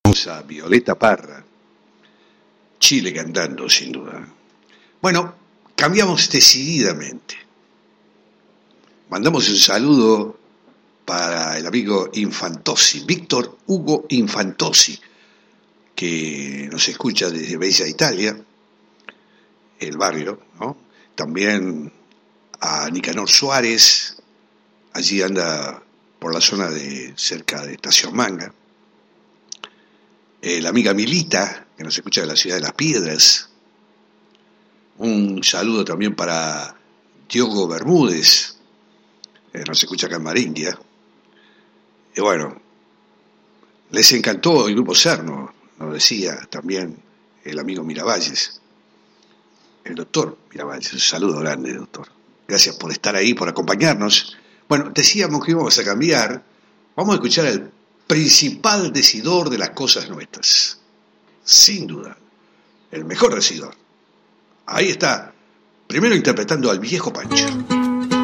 A Violeta Parra, Chile cantando, sin duda. Bueno, cambiamos decididamente. Mandamos un saludo para el amigo Infantosi, Víctor Hugo Infantosi, que nos escucha desde Bella Italia, el barrio, ¿no? También a Nicanor Suárez, allí anda por la zona de cerca de Estación Manga. La amiga Milita, que nos escucha de la ciudad de Las Piedras. Un saludo también para Diogo Bermúdez, nos escucha acá en Marindia. Y bueno, les encantó el grupo Cerno, nos decía también el amigo Miravalles, el doctor Miravalles. Un saludo grande, doctor. Gracias por estar ahí, por acompañarnos. Bueno, decíamos que íbamos a cambiar. Vamos a escuchar el principal decidor de las cosas nuestras. Sin duda, el mejor decidor. Ahí está, primero interpretando al viejo Pancho.